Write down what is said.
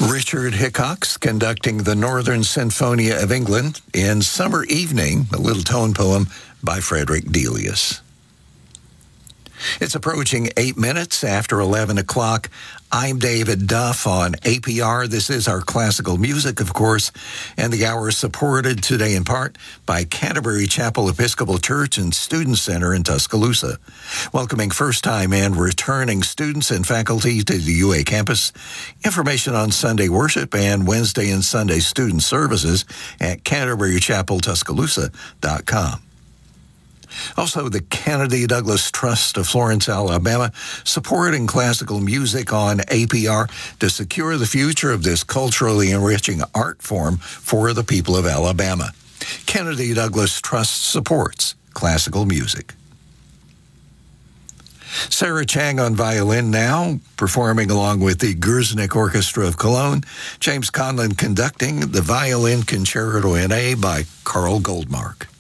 Richard Hickox conducting the Northern Sinfonia of England in Summer Evening, a little tone poem by Frederick Delius. It's approaching 8 minutes after 11 o'clock. I'm David Duff on APR. This is our classical music, of course, and the hour is supported today in part by Canterbury Chapel Episcopal Church and Student Center in Tuscaloosa, welcoming first-time and returning students and faculty to the UA campus. Information on Sunday worship and Wednesday and Sunday student services at CanterburyChapelTuscaloosa.com. Also, the Kennedy Douglas Trust of Florence, Alabama, supporting classical music on APR to secure the future of this culturally enriching art form for the people of Alabama. Kennedy Douglas Trust supports classical music. Sarah Chang on violin now, performing along with the Gurznik Orchestra of Cologne. James Conlon conducting the Violin Concerto in A by Carl Goldmark.